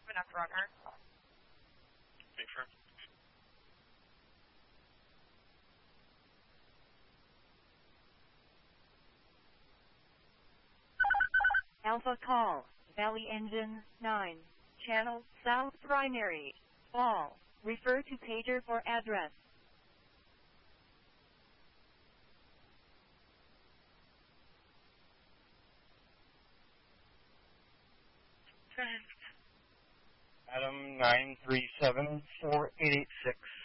enough runner. Picture. Alpha call, Valley Engine 9, channel South Primary, Fall, refer to pager for address. Adam 937-4886.